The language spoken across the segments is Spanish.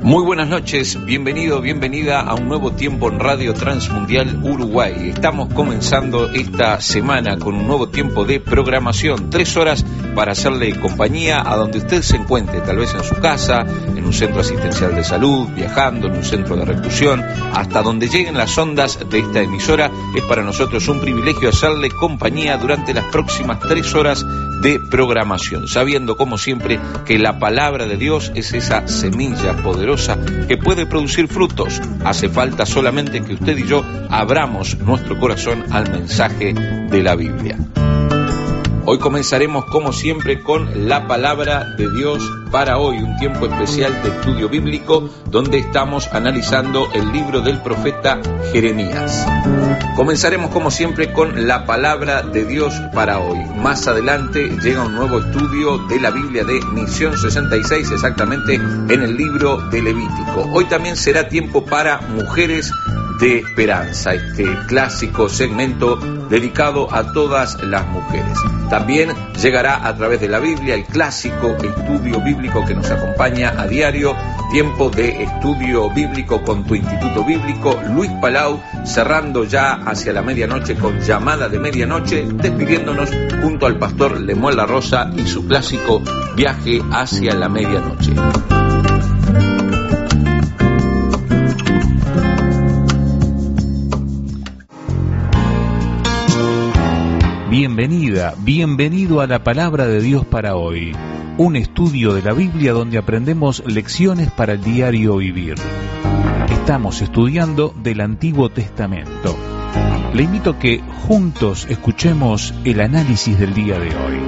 Muy buenas noches, bienvenido, bienvenida a un nuevo tiempo en Radio Transmundial Uruguay. Estamos comenzando esta semana con un nuevo tiempo de programación, 3 horas para hacerle compañía a donde usted se encuentre, tal vez en su casa, en un centro asistencial de salud, viajando, en un centro de reclusión, hasta donde lleguen las ondas de esta emisora. Es para nosotros un privilegio hacerle compañía durante las próximas 3 horas de programación, sabiendo como siempre que la palabra de Dios es esa semilla poderosa que puede producir frutos. Hace falta solamente que usted y yo abramos nuestro corazón al mensaje de la Biblia. Hoy comenzaremos como siempre con la palabra de Dios para hoy, un tiempo especial de estudio bíblico donde estamos analizando el libro del profeta Jeremías. Comenzaremos como siempre con la palabra de Dios para hoy. Más adelante llega un nuevo estudio de la Biblia de Misión 66, exactamente en el libro de Levítico. Hoy también será tiempo para Mujeres de Esperanza, este clásico segmento dedicado a todas las mujeres. También llegará a través de la Biblia el clásico estudio bíblico que nos acompaña a diario, tiempo de estudio bíblico con tu Instituto Bíblico, Luis Palau, cerrando ya hacia la medianoche con llamada de medianoche, despidiéndonos junto al pastor Lemuel La Rosa y su clásico viaje hacia la medianoche. Bienvenida, bienvenido a la palabra de Dios para hoy, un estudio de la Biblia donde aprendemos lecciones para el diario vivir. Estamos estudiando del Antiguo Testamento. Le invito a que juntos escuchemos el análisis del día de hoy.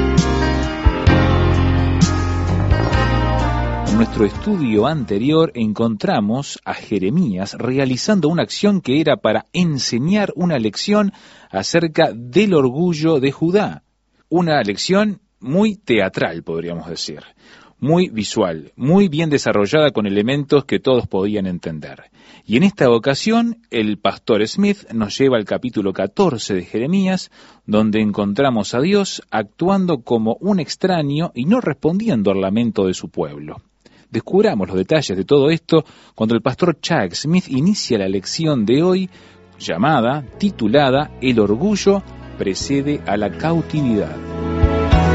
En nuestro estudio anterior encontramos a Jeremías realizando una acción que era para enseñar una lección acerca del orgullo de Judá. Una lección muy teatral, podríamos decir, muy visual, muy bien desarrollada con elementos que todos podían entender. Y en esta ocasión, el pastor Smith nos lleva al capítulo 14 de Jeremías, donde encontramos a Dios actuando como un extraño y no respondiendo al lamento de su pueblo. Descubramos los detalles de todo esto cuando el pastor Chuck Smith inicia la lección de hoy, titulada El orgullo precede a la cautividad.